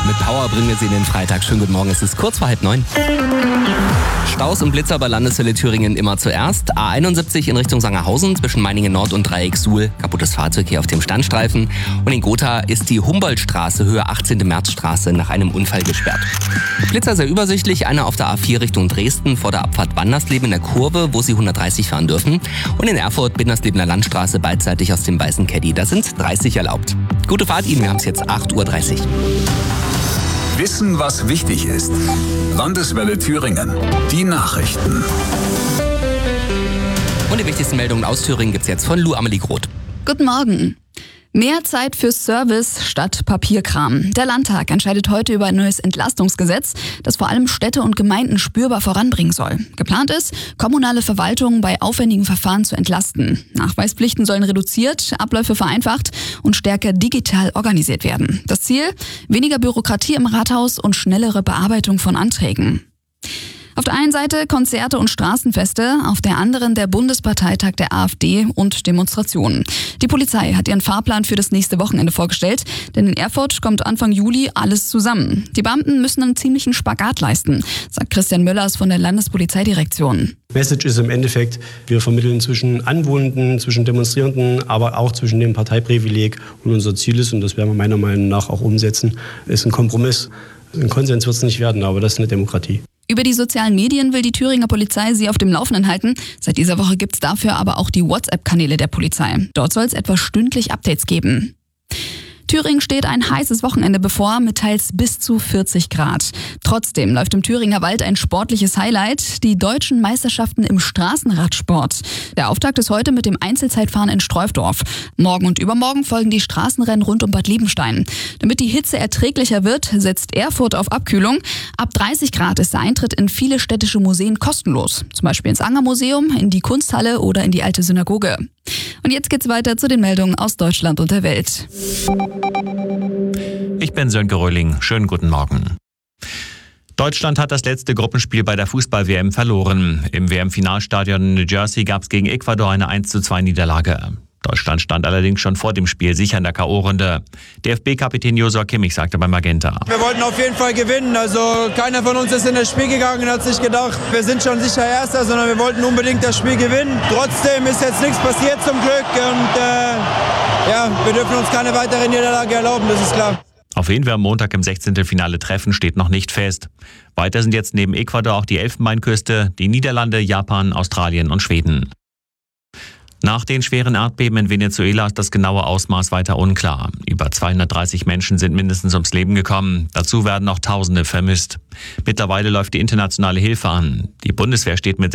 Mit Power bringen wir Sie in den Freitag. Schönen guten Morgen, es ist kurz vor 8:30. Staus und Blitzer bei Landeshölle Thüringen immer zuerst. A71 in Richtung Sangerhausen zwischen Meiningen Nord und Dreieck Suhl. Kaputtes Fahrzeug hier auf dem Standstreifen. Und in Gotha ist die Humboldtstraße, Höhe 18. Märzstraße, nach einem Unfall gesperrt. Blitzer sehr übersichtlich, einer auf der A4 Richtung Dresden vor der Abfahrt Wandersleben in der Kurve, wo Sie 130 fahren dürfen. Und in Erfurt, Binderslebener Landstraße, beidseitig aus dem weißen Caddy. Da sind 30 erlaubt. Gute Fahrt Ihnen, wir haben es jetzt 8:30 Uhr. Wissen, was wichtig ist. Landeswelle Thüringen. Die Nachrichten. Und die wichtigsten Meldungen aus Thüringen gibt's jetzt von Lou Amelie Groth. Guten Morgen. Mehr Zeit für Service statt Papierkram. Der Landtag entscheidet heute über ein neues Entlastungsgesetz, das vor allem Städte und Gemeinden spürbar voranbringen soll. Geplant ist, kommunale Verwaltungen bei aufwendigen Verfahren zu entlasten. Nachweispflichten sollen reduziert, Abläufe vereinfacht und stärker digital organisiert werden. Das Ziel? Weniger Bürokratie im Rathaus und schnellere Bearbeitung von Anträgen. Auf der einen Seite Konzerte und Straßenfeste, auf der anderen der Bundesparteitag der AfD und Demonstrationen. Die Polizei hat ihren Fahrplan für das nächste Wochenende vorgestellt, denn in Erfurt kommt Anfang Juli alles zusammen. Die Beamten müssen einen ziemlichen Spagat leisten, sagt Christian Möllers von der Landespolizeidirektion. Message ist im Endeffekt, wir vermitteln zwischen Anwohnenden, zwischen Demonstrierenden, aber auch zwischen dem Parteiprivileg. Und unser Ziel ist, und das werden wir meiner Meinung nach auch umsetzen, ist ein Kompromiss. Ein Konsens wird es nicht werden, aber das ist eine Demokratie. Über die sozialen Medien will die Thüringer Polizei sie auf dem Laufenden halten. Seit dieser Woche gibt's dafür aber auch die WhatsApp-Kanäle der Polizei. Dort soll es etwa stündlich Updates geben. Thüringen steht ein heißes Wochenende bevor, mit teils bis zu 40 Grad. Trotzdem läuft im Thüringer Wald ein sportliches Highlight, die deutschen Meisterschaften im Straßenradsport. Der Auftakt ist heute mit dem Einzelzeitfahren in Streufdorf. Morgen und übermorgen folgen die Straßenrennen rund um Bad Liebenstein. Damit die Hitze erträglicher wird, setzt Erfurt auf Abkühlung. Ab 30 Grad ist der Eintritt in viele städtische Museen kostenlos. Zum Beispiel ins Angermuseum, in die Kunsthalle oder in die alte Synagoge. Und jetzt geht's weiter zu den Meldungen aus Deutschland und der Welt. Ich bin Sönke Röhling. Schönen guten Morgen. Deutschland hat das letzte Gruppenspiel bei der Fußball-WM verloren. Im WM-Finalstadion in New Jersey gab es gegen Ecuador eine 1:2 Deutschland stand allerdings schon vor dem Spiel sicher in der K.O.-Runde. DFB-Kapitän Joshua Kimmich sagte bei Magenta: Wir wollten auf jeden Fall gewinnen. Also keiner von uns ist in das Spiel gegangen und hat sich gedacht, wir sind schon sicher Erster, sondern wir wollten unbedingt das Spiel gewinnen. Trotzdem ist jetzt nichts passiert zum Glück und wir dürfen uns keine weitere Niederlage erlauben, das ist klar. Auf wen wir am Montag im 16. Finale treffen, steht noch nicht fest. Weiter sind jetzt neben Ecuador auch die Elfenbeinküste, die Niederlande, Japan, Australien und Schweden. Nach den schweren Erdbeben in Venezuela ist das genaue Ausmaß weiter unklar. Über 230 Menschen sind mindestens ums Leben gekommen. Dazu werden noch Tausende vermisst. Mittlerweile läuft die internationale Hilfe an. Die Bundeswehr steht mit